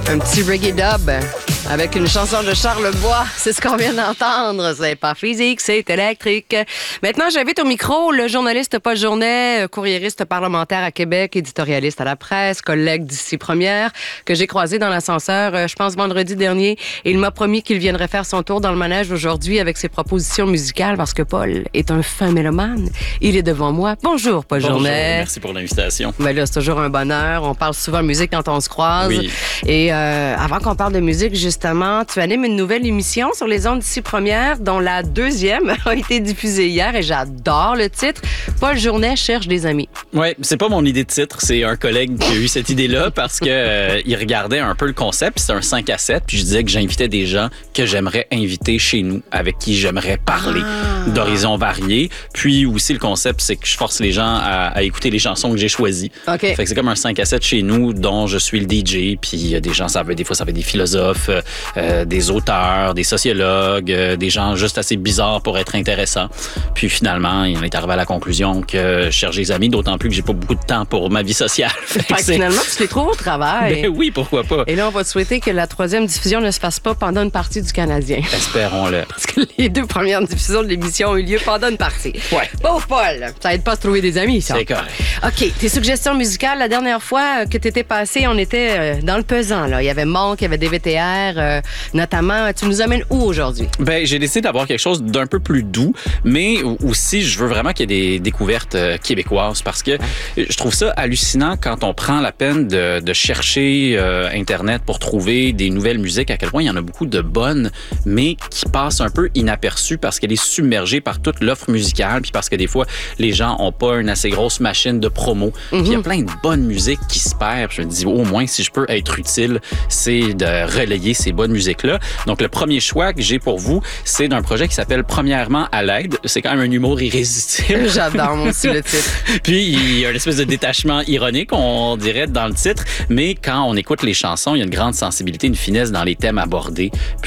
Un petit reggae dub avec une chanson de Charles Bois. C'est ce qu'on vient d'entendre. C'est pas physique, c'est électrique. Maintenant, j'invite au micro le journaliste Paul Journet, courriériste parlementaire à Québec, éditorialiste à la presse, collègue d'ici Première, que j'ai croisé dans l'ascenseur, je pense, vendredi dernier. Et il m'a promis qu'il viendrait faire son tour dans le manège aujourd'hui avec ses propositions musicales parce que Paul est un fin mélomane. Il est devant moi. Bonjour, Paul Journet. Merci pour l'invitation. Ben là, c'est toujours un bonheur. On parle souvent de musique quand on se croise. Oui. Et avant qu'on parle de musique, justement, tu animes une nouvelle émission sur les ondes d'ici Première, dont la deuxième a été diffusée hier et j'adore le titre. Paul Journet cherche des amis. Oui, c'est pas mon idée de titre, c'est un collègue qui a eu cette idée-là parce que il regardait un peu le concept, c'est un 5 à 7, puis je disais que j'invitais des gens que j'aimerais inviter chez nous, avec qui j'aimerais parler d'horizons variés. Puis aussi, le concept, c'est que je force les gens à écouter les chansons que j'ai choisies. OK. Fait que c'est comme un 5 à 7 chez nous, dont je suis le DJ, puis des gens, des fois, ça va être des philosophes, des auteurs, des sociologues, des gens juste assez bizarres pour être intéressants. Puis finalement, il est arrivé à la conclusion que je cherche des amis, d'autant plus que j'ai pas beaucoup de temps pour ma vie sociale. Fait que finalement, tu les trouves au travail. Ben oui, pourquoi pas. Et là, on va te souhaiter que la troisième diffusion ne se fasse pas pendant une partie du Canadien. Espérons-le. Parce que les deux premières diffusions de l'émission ont eu lieu pendant une partie. Ouais. Pauvre Paul, ça aide pas à se trouver des amis, ça. C'est correct. OK, tes suggestions musicales, la dernière fois que tu étais passé, on était dans le pesant, là. Il y avait Monk, il y avait DVTR, notamment. Tu nous amènes où aujourd'hui? Ben, j'ai décidé d'avoir quelque chose d'un peu plus doux, mais aussi, je veux vraiment qu'il y ait des découvertes québécoises parce que je trouve ça hallucinant quand on prend la peine de chercher Internet pour trouver des nouvelles musiques, à quel point il y en a beaucoup de bonnes, mais qui passent un peu inaperçues parce qu'elle est submergée par toute l'offre musicale, puis parce que des fois, les gens ont pas une assez grosse machine de promo. Puis il y a plein de bonnes musiques qui se perdent. Je me dis, au moins, si je peux être utile, c'est de relayer ces bonnes musiques-là. Donc, le premier choix que j'ai pour vous, c'est d'un projet qui s'appelle Premièrement à l'aide. C'est quand même un humour irrésistible. J'adore, moi aussi, le titre. Puis, il y a une espèce de détachement ironique, on dirait, dans le titre. Mais quand on écoute les chansons, il y a une grande sensibilité, une finesse dans les thèmes abordés.